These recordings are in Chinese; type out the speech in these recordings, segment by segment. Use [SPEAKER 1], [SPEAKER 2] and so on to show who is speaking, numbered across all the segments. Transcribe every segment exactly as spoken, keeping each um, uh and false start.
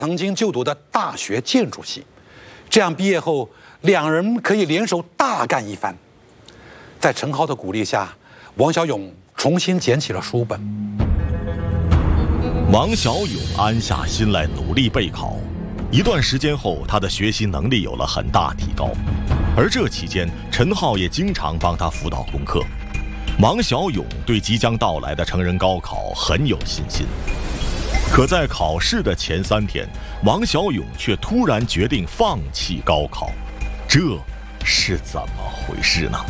[SPEAKER 1] 曾经就读的大学建筑系，这样毕业后，两人可以联手大干一番。在陈浩的鼓励下，王小勇重新捡起了书本。
[SPEAKER 2] 王小勇安下心来努力备考，一段时间后，他的学习能力有了很大提高。而这期间，陈浩也经常帮他辅导功课。王小勇对即将到来的成人高考很有信心。可在考试的前三天，王小勇却突然决定放弃高考，这是怎么回事呢？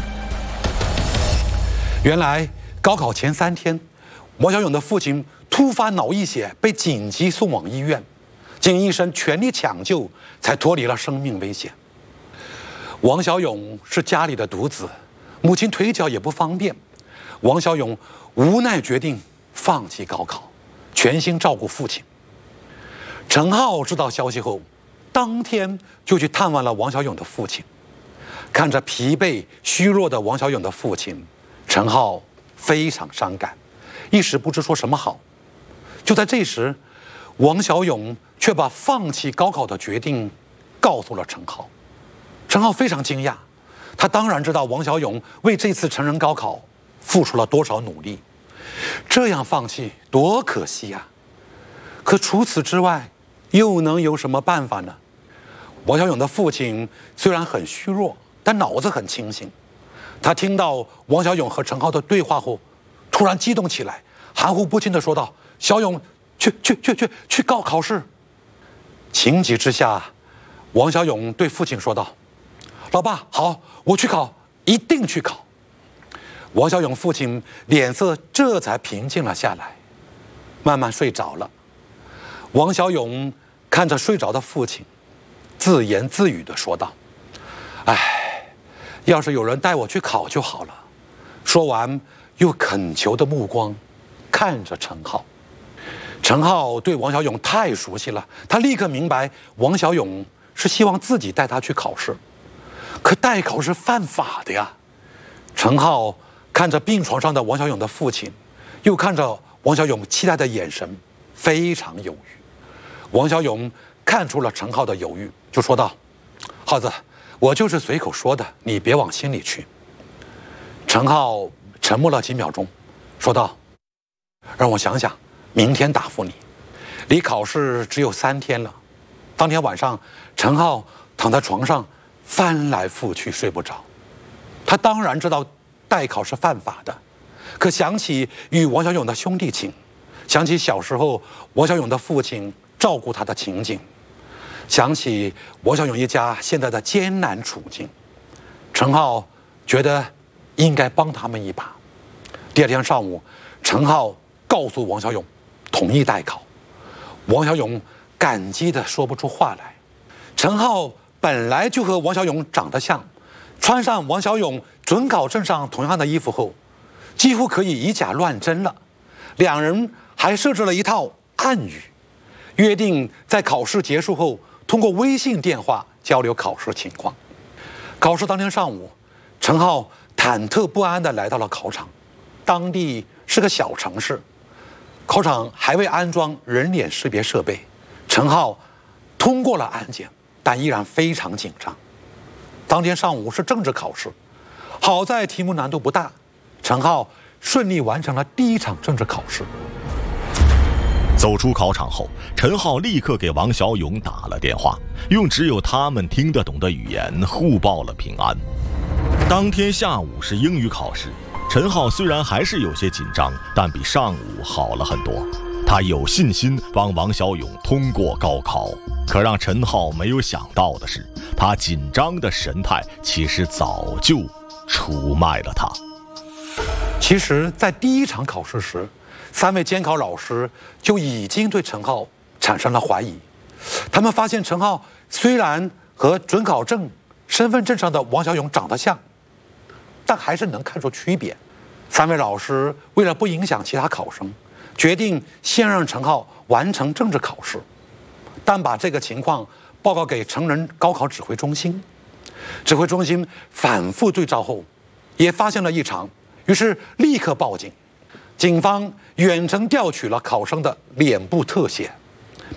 [SPEAKER 1] 原来高考前三天，王小勇的父亲突发脑溢血，被紧急送往医院，经医生全力抢救，才脱离了生命危险。王小勇是家里的独子，母亲腿脚也不方便，王小勇无奈决定放弃高考，全心照顾父亲。陈浩知道消息后，当天就去探望了王小勇的父亲。看着疲惫虚弱的王小勇的父亲，陈浩非常伤感，一时不知说什么好。就在这时，王小勇却把放弃高考的决定告诉了陈浩。陈浩非常惊讶，他当然知道王小勇为这次成人高考付出了多少努力，这样放弃多可惜啊！可除此之外，又能有什么办法呢？王小勇的父亲虽然很虚弱，但脑子很清醒。他听到王小勇和陈浩的对话后，突然激动起来，含糊不清地说道：“小勇，去去去去去告考试！”情急之下，王小勇对父亲说道：“老爸，好，我去考，一定去考。”王小勇父亲脸色这才平静了下来，慢慢睡着了。王小勇看着睡着的父亲，自言自语地说道：“哎，要是有人带我去考就好了。”说完，又恳求的目光看着陈浩。陈浩对王小勇太熟悉了，他立刻明白王小勇是希望自己带他去考试，可代考是犯法的呀。陈浩看着病床上的王小勇的父亲，又看着王小勇期待的眼神，非常犹豫。王小勇看出了陈浩的犹豫，就说道：“浩子，我就是随口说的，你别往心里去。”陈浩沉默了几秒钟，说道：“让我想想，明天答复你。”离考试只有三天了。当天晚上，陈浩躺在床上翻来覆去睡不着。他当然知道代考是犯法的，可想起与王小勇的兄弟情，想起小时候王小勇的父亲照顾他的情景，想起王小勇一家现在的艰难处境，陈浩觉得应该帮他们一把。第二天上午，陈浩告诉王小勇同意代考。王小勇感激地说不出话来。陈浩本来就和王小勇长得像，穿上王小勇准考证上同样的衣服后，几乎可以以假乱真了。两人还设置了一套暗语，约定在考试结束后通过微信电话交流考试情况。考试当天上午，陈浩忐忑不安地来到了考场。当地是个小城市，考场还未安装人脸识别设备。陈浩通过了安检，但依然非常紧张。当天上午是政治考试，好在题目难度不大，陈浩顺利完成了第一场政治考试。
[SPEAKER 2] 走出考场后，陈浩立刻给王小勇打了电话，用只有他们听得懂的语言互报了平安。当天下午是英语考试，陈浩虽然还是有些紧张，但比上午好了很多。他有信心帮王小勇通过高考。可让陈浩没有想到的是，他紧张的神态其实早就出卖了他。
[SPEAKER 1] 其实在第一场考试时，三位监考老师就已经对陈浩产生了怀疑。他们发现陈浩虽然和准考证、身份证上的王小勇长得像，但还是能看出区别。三位老师为了不影响其他考生，决定先让陈浩完成政治考试，但把这个情况报告给成人高考指挥中心。指挥中心反复对照后，也发现了异常，于是立刻报警。警方远程调取了考生的脸部特写，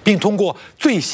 [SPEAKER 1] 并通过最